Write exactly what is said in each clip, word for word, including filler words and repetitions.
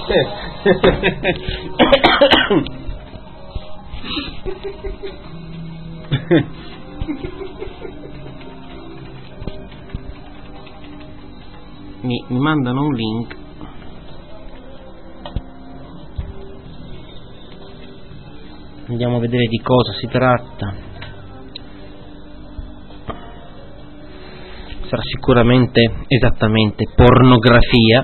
mi, mi mandano un link. Andiamo a vedere di cosa si tratta. Sarà sicuramente esattamente pornografia.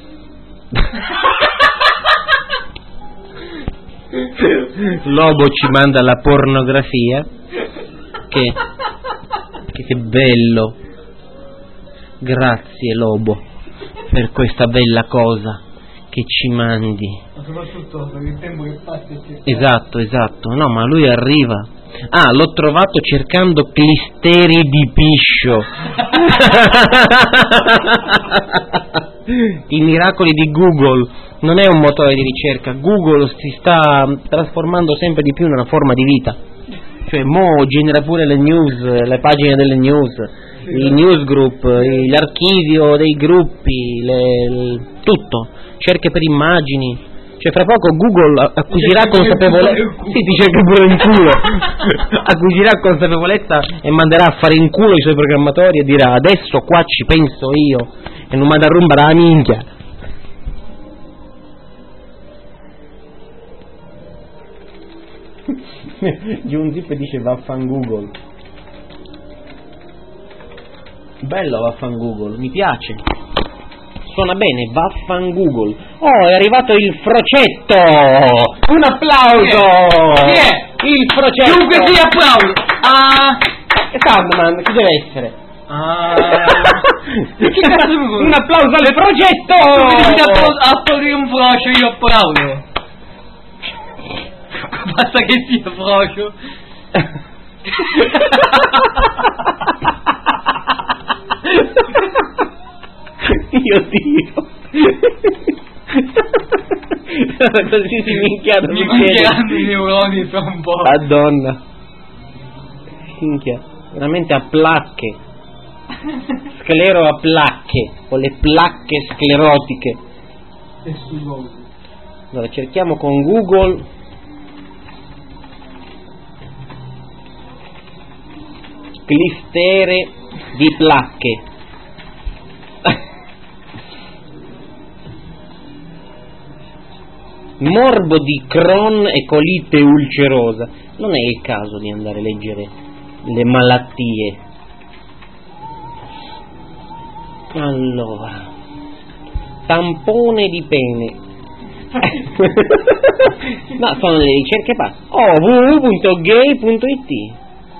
Lobo ci manda la pornografia. Che, che, che bello. Grazie Lobo per questa bella cosa che ci mandi. Ma soprattutto per il tempo che passa. Esatto, esatto. No, ma lui arriva. Ah, l'ho trovato cercando clisteri di piscio. I miracoli di Google. Non è un motore di ricerca. Google si sta trasformando sempre di più in una forma di vita. Cioè, mo genera pure le news, le pagine delle news, i newsgroup, l'archivio dei gruppi, le, le, tutto. Cerche per immagini. Cioè, fra poco Google acquisirà consapevolezza. Sì, ti cerca pure in culo. Acquisirà consapevolezza e manderà a fare in culo i suoi programmatori e dirà: adesso qua ci penso io. E non manda a rumbare la minchia. Giù zip e dice vaffan Google. Bello vaffan Google, mi piace. Suona bene, vaffan Google. Oh, è arrivato il frocetto! Un applauso! Chi è? Chi è? Il frocetto! Chiunque sia applauso! Ah! Sandman, chi deve essere? Ah! Che cazzo mi vuoi? Un applauso al progetto! Mi devi applaudire un frocio, io applaudo! Basta che sia frocio! Io Dio! Così si minchiato mi mancheranno i neuroni fra un po'. Madonna, minchia, veramente a placche, sclero a placche, o le placche sclerotiche. Allora cerchiamo con Google clistere di placche. Morbo di Crohn e colite ulcerosa. Non è il caso di andare a leggere le malattie. Allora, tampone di pene. No, sono le ricerche pa. Oh, w w w punto gay punto i t.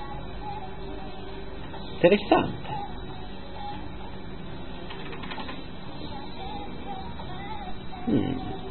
Interessante. Hmm.